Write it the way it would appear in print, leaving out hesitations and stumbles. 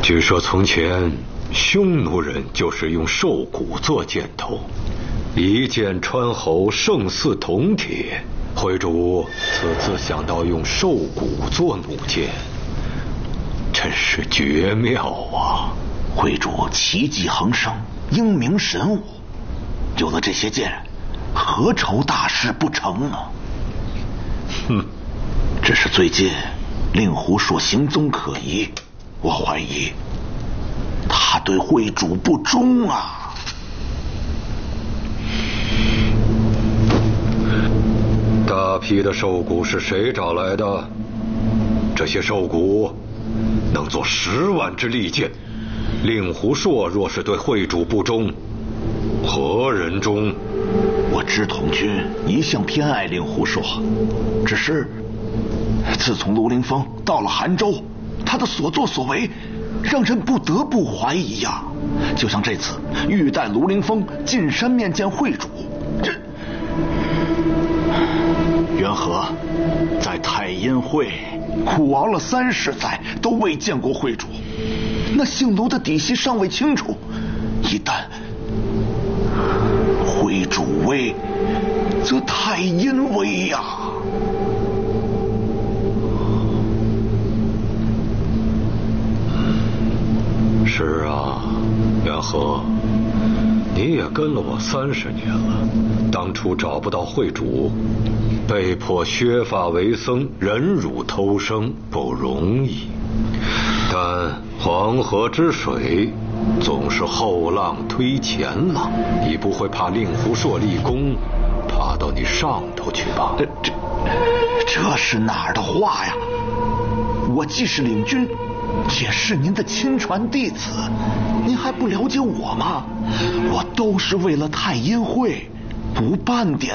据说从前匈奴人就是用兽骨做箭头，一箭穿喉，胜似铜铁。会主此次想到用兽骨做弩箭，真是绝妙啊！ 会主奇技横生，英明神武，有了这些箭，何愁大事不成呢？只是最近令狐硕行踪可疑，我怀疑他对会主不忠啊。 大批的兽骨是谁找来的？这些兽骨能做10万支利箭。令狐硕若是对会主不忠，何人忠？ 我知统军一向偏爱令狐硕，只是自从卢凌风到了韩州，他的所作所为让人不得不怀疑呀。就像这次欲带卢凌风进山面见会主，这元和在太阴会苦熬了30载，都未见过会主。那姓卢的底细尚未清楚，一旦会主危，则太阴危呀。 是啊，元和，你也跟了我30年了，当初找不到会主，被迫削发为僧，忍辱偷生，不容易。但黄河之水总是后浪推前浪，你不会怕令狐硕立功爬到你上头去吧？ 这是哪儿的话呀？我既是领军，也是您的亲传弟子，您还不了解我吗？我都是为了太阴会，不半点